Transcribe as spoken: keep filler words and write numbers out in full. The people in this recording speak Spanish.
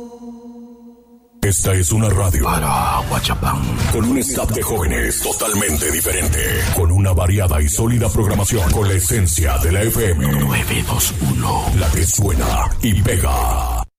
Esta es una radio para Huachapán, con un staff de jóvenes totalmente diferente, con una variada y sólida programación, con la esencia de la F M nueve dos uno, la que suena y pega.